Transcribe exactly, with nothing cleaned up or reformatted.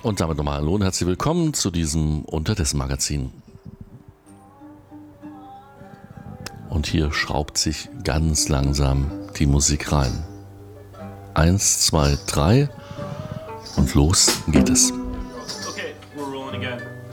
Und damit nochmal hallo und herzlich willkommen zu diesem Unterdessen-Magazin. Und hier schraubt sich ganz langsam die Musik rein. Eins, zwei, drei und los geht es. Okay, we're rolling again.